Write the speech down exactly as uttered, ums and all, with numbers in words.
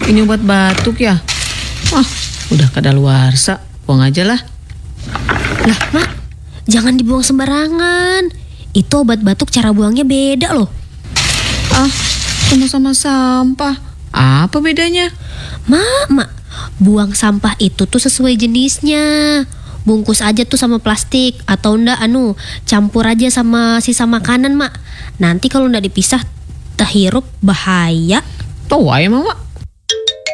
Ini obat batuk ya? Ah, udah kadaluarsa, buang aja lah. Lah, Mak, jangan dibuang sembarangan. Itu obat batuk cara buangnya beda loh. Ah, sama-sama sampah. Apa bedanya? Mak, Mak, buang sampah itu tuh sesuai jenisnya. Bungkus aja tuh sama plastik, atau enggak anu campur aja sama sisa makanan, Mak. Nanti kalau enggak dipisah, terhirup bahaya. Tahu ya, Mama.